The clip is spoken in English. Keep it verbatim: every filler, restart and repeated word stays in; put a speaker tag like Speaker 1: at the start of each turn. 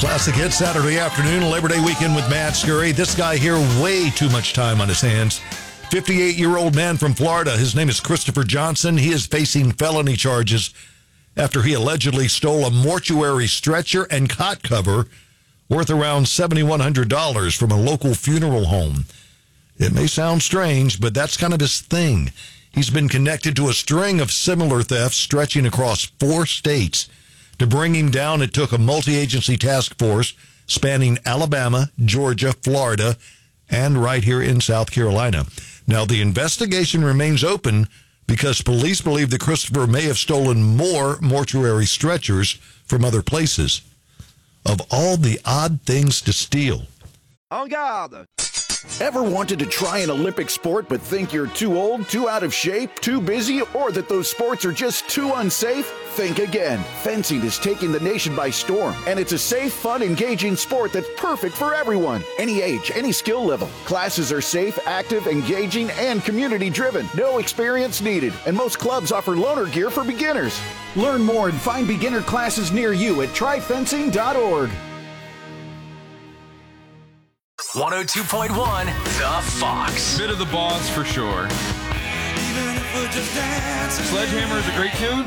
Speaker 1: Classic hit Saturday afternoon, Labor Day weekend with Matt Scurry. This guy here, way too much time on his hands. fifty-eight-year-old man from Florida. His name is Christopher Johnson. He is facing felony charges after he allegedly stole a mortuary stretcher and cot cover worth around seven thousand one hundred dollars from a local funeral home. It may sound strange, but that's kind of his thing. He's been connected to a string of similar thefts stretching across four states. To bring him down, it took a multi-agency task force spanning Alabama, Georgia, Florida, and right here in South Carolina. Now, the investigation remains open because police believe that Christopher may have stolen more mortuary stretchers from other places. Of all the odd things to steal.
Speaker 2: En garde! Ever wanted to try an Olympic sport but think you're too old, too out of shape, too busy, or that those sports are just too unsafe? Think again. Fencing is taking the nation by storm, and it's a safe, fun, engaging sport that's perfect for everyone. Any age, any skill level. Classes are safe, active, engaging, and community-driven. No experience needed, and most clubs offer loaner gear for beginners. Learn more and find beginner classes near you at try fencing dot org.
Speaker 3: one oh two point one The Fox.
Speaker 4: Bit of the boss for sure. Sledgehammer is a great tune.